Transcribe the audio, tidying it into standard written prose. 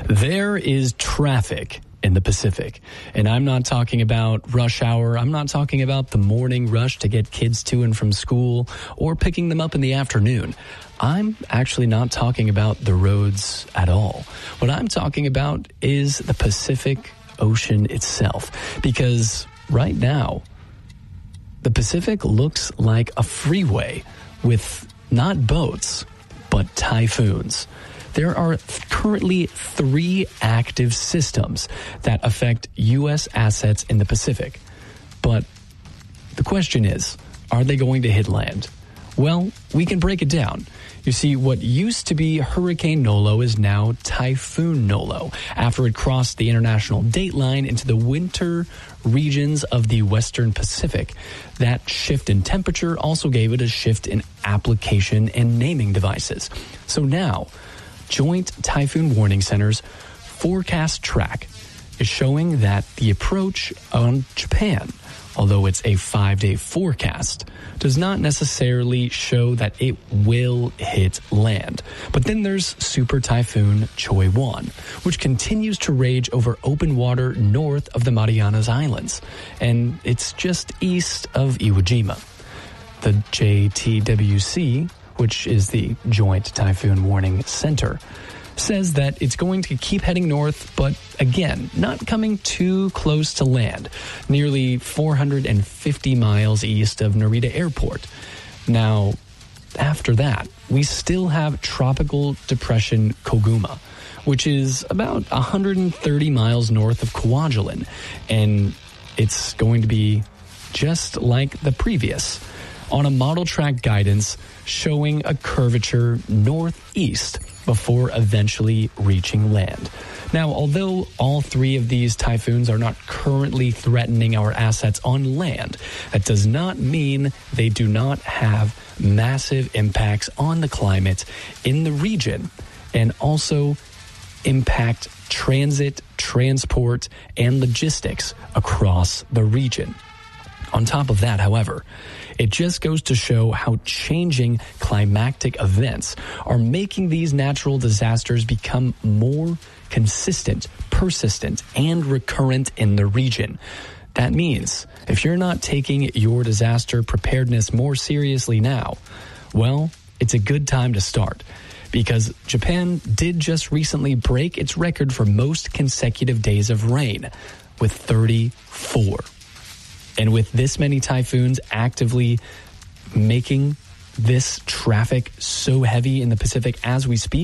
There is traffic in the Pacific, and I'm not talking about rush hour. I'm not talking about the morning rush to get kids to and from school or picking them up in the afternoon. I'm actually not talking about the roads at all. What I'm talking about is the Pacific Ocean itself, because right now, the Pacific looks like a freeway with not boats, but typhoons. There are currently 3 active systems that affect U.S. assets in the Pacific. But the question is, are they going to hit land? Well, we can break it down. You see, what used to be Hurricane Nolo is now Typhoon Nolo, after it crossed the international date line into the winter regions of the Western Pacific. That shift in temperature also gave it a shift in application and naming devices. So now, Joint Typhoon Warning Center's forecast track is showing that the approach on Japan, although it's a 5-day forecast, does not necessarily show that it will hit land. But then there's Super Typhoon Choi-won, which continues to rage over open water north of the Marianas Islands, and it's just east of Iwo Jima. The JTWC, which is the Joint Typhoon Warning Center, says that it's going to keep heading north, but again, not coming too close to land, nearly 450 miles east of Narita Airport. Now, after that, we still have Tropical Depression Koguma, which is about 130 miles north of Kwajalein, and it's going to be just like the previous, on a model track guidance showing a curvature northeast before eventually reaching land. Now, although all 3 of these typhoons are not currently threatening our assets on land, that does not mean they do not have massive impacts on the climate in the region and also impact transit, transport, and logistics across the region. On top of that, however, it just goes to show how changing climatic events are making these natural disasters become more consistent, persistent, and recurrent in the region. That means if you're not taking your disaster preparedness more seriously now, well, it's a good time to start, because Japan did just recently break its record for most consecutive days of rain with 34. And with this many typhoons actively making this traffic so heavy in the Pacific as we speak,